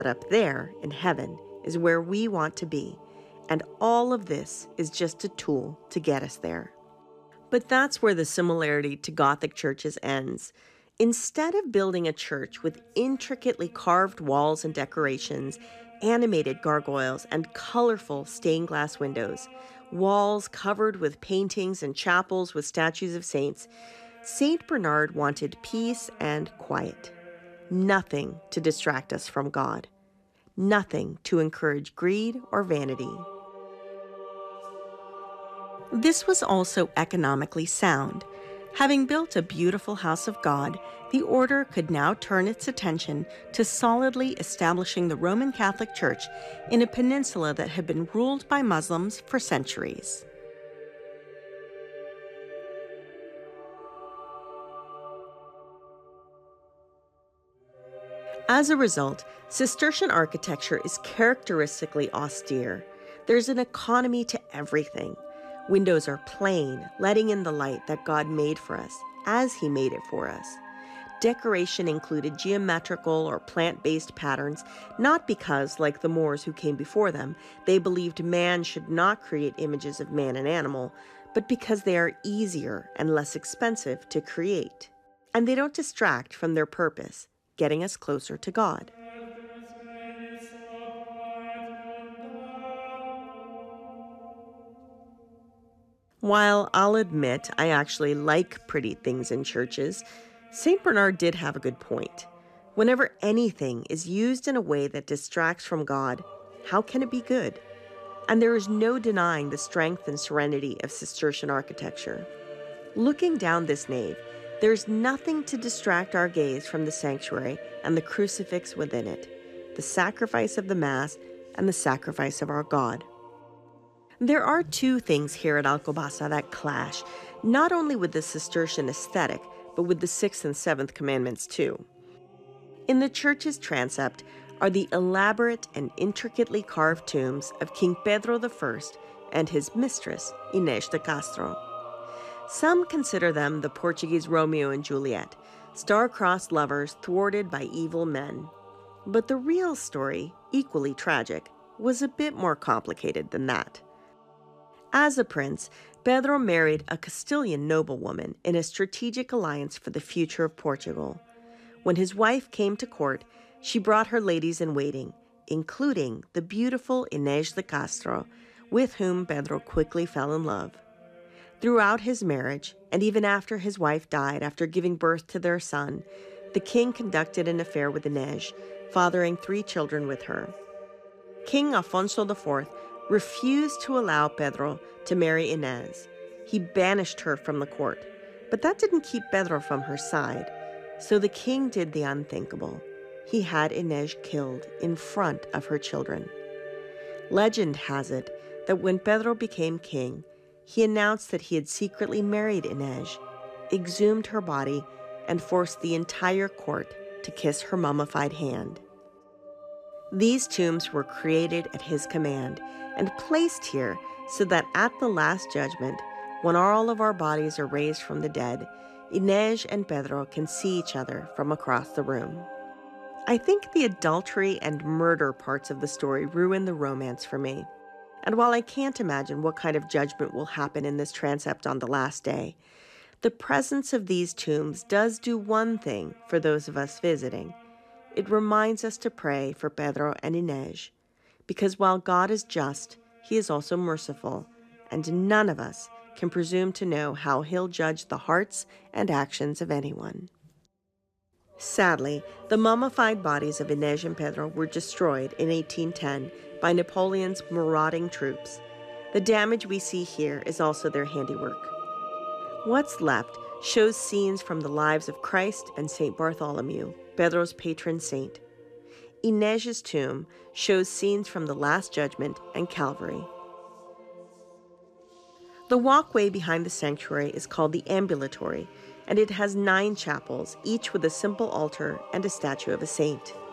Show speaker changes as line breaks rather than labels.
But up there, in heaven, is where we want to be. And all of this is just a tool to get us there. But that's where the similarity to Gothic churches ends. Instead of building a church with intricately carved walls and decorations, animated gargoyles, and colorful stained glass windows, walls covered with paintings and chapels with statues of saints, St. Bernard wanted peace and quiet. Nothing to distract us from God. Nothing to encourage greed or vanity. This was also economically sound. Having built a beautiful house of God, the order could now turn its attention to solidly establishing the Roman Catholic Church in a peninsula that had been ruled by Muslims for centuries. As a result, Cistercian architecture is characteristically austere. There's an economy to everything. Windows are plain, letting in the light that God made for us, as He made it for us. Decoration included geometrical or plant-based patterns, not because, like the Moors who came before them, they believed man should not create images of man and animal, but because they are easier and less expensive to create. And they don't distract from their purpose, getting us closer to God. While I'll admit I actually like pretty things in churches, St. Bernard did have a good point. Whenever anything is used in a way that distracts from God, how can it be good? And there is no denying the strength and serenity of Cistercian architecture. Looking down this nave, there's nothing to distract our gaze from the sanctuary and the crucifix within it, the sacrifice of the Mass and the sacrifice of our God. There are two things here at Alcobaça that clash, not only with the Cistercian aesthetic, but with the 6th and 7th commandments too. In the church's transept are the elaborate and intricately carved tombs of King Pedro I and his mistress, Inês de Castro. Some consider them the Portuguese Romeo and Juliet, star-crossed lovers thwarted by evil men. But the real story, equally tragic, was a bit more complicated than that. As a prince, Pedro married a Castilian noblewoman in a strategic alliance for the future of Portugal. When his wife came to court, she brought her ladies-in-waiting, including the beautiful Inês de Castro, with whom Pedro quickly fell in love. Throughout his marriage, and even after his wife died after giving birth to their son, the king conducted an affair with Inês, fathering 3 children with her. King Afonso IV refused to allow Pedro to marry Inês. He banished her from the court, but that didn't keep Pedro from her side. So the king did the unthinkable. He had Inês killed in front of her children. Legend has it that when Pedro became king, he announced that he had secretly married Inês, exhumed her body, and forced the entire court to kiss her mummified hand. These tombs were created at his command and placed here so that at the Last Judgment, when all of our bodies are raised from the dead, Inês and Pedro can see each other from across the room. I think the adultery and murder parts of the story ruin the romance for me. And while I can't imagine what kind of judgment will happen in this transept on the last day, the presence of these tombs does do one thing for those of us visiting. It reminds us to pray for Pedro and Inês, because while God is just, He is also merciful, and none of us can presume to know how He'll judge the hearts and actions of anyone. Sadly, the mummified bodies of Inês and Pedro were destroyed in 1810 by Napoleon's marauding troops. The damage we see here is also their handiwork. What's left shows scenes from the lives of Christ and St. Bartholomew, Pedro's patron saint. Inês' tomb shows scenes from the Last Judgment and Calvary. The walkway behind the sanctuary is called the ambulatory, and it has 9 chapels, each with a simple altar and a statue of a saint.